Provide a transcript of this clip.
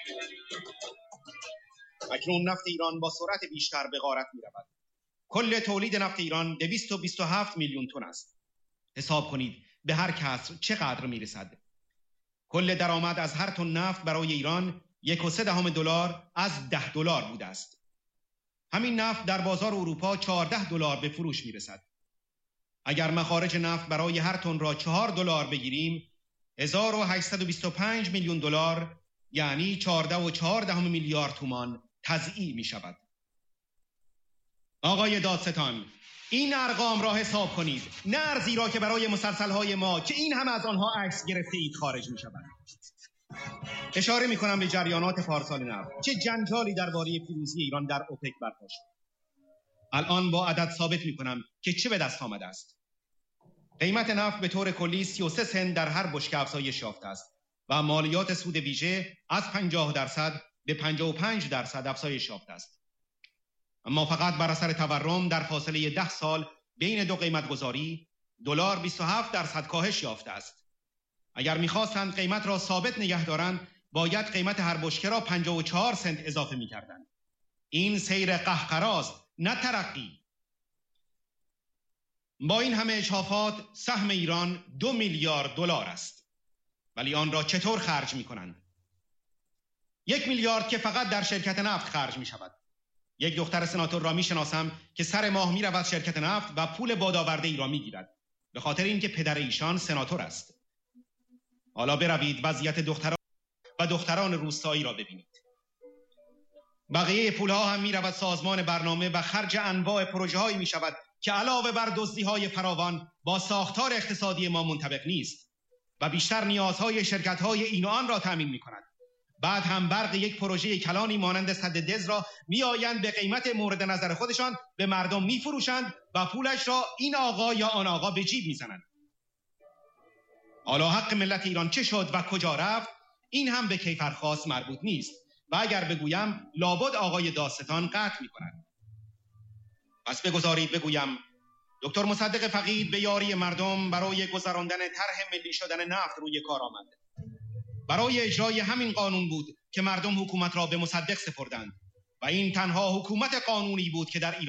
اکنون نفت ایران با سرعت بیشتر به غارت می‌رود. کل تولید نفت ایران 227 میلیون تن است. حساب کنید به هر کسر چقدر میرسد. کل درآمد از هر تن نفت برای ایران 1.3 دلار از 10 دلار بوده است. همین نفت در بازار اروپا 14 دلار به فروش میرسد. اگر مخارج نفت برای هر تن را 4 دلار بگیریم 1825 میلیون دلار یعنی 14.4 میلیارد تومان تضییع می شود. آقای دادستان، این ارقام را حساب کنید، نه ارزی را که برای مسلسل‌های ما که این همه از آنها عکس گرفته اید خارج می شود. اشاره می کنم به جریانات پارسال نفت. چه جنجالی درباره پیروزی ایران در اوپک برپا شد. الان با عدد ثابت می کنم که چه به دست آمده است. قیمت نفت به طور کلی 33 سنت در هر بشکه افزایش یافته است و مالیات سود ویژه از 50% به 55% افزایش یافته است. اما فقط بر اثر تورم در فاصله 10 سال بین دو قیمت گذاری دلار 27% کاهش یافته است. اگر می‌خواستند قیمت را ثابت نگه دارند باید قیمت هر بشکه را 54 سنت اضافه می‌کردند. این سیر قهقراست، نه ترقی. با این همه اجحافات سهم ایران 2 میلیارد دلار است. ولی آن را چطور خرج می‌کنند؟ 1 میلیارد که فقط در شرکت نفت خرج می‌شود. یک دختر سناتور را می‌شناسم که سر ماه می‌رود شرکت نفت و پول بادآورده ای را می‌گیرد به خاطر اینکه پدر ایشان سناتور است. حالا بروید وضعیت دختران روستایی را ببینید. بقیه پولها هم می‌رود سازمان برنامه و خرج انواع پروژه‌هایی می‌شود که علاوه بر دزدی‌های فراوان با ساختار اقتصادی ما منطبق نیست و بیشتر نیازهای شرکت‌های این و آن را تامین می‌کند. بعد هم برق یک پروژه کلانی مانند سد دز را میآیند به قیمت مورد نظر خودشان به مردم میفروشند و پولش را این آقا یا آن آقا به جیب میزنند. حالا حق ملت ایران چه شد و کجا رفت این هم به کیفرخواست مربوط نیست و اگر بگویم لابد آقای دادستان قطع می‌کند. پس بگذارید بگویم دکتر مصدق فقید به یاری مردم برای گذراندن طرح ملی شدن نفت روی کار آمد. برای اجرای همین قانون بود که مردم حکومت را به مصدق سپردند و این تنها حکومت قانونی بود که در ایران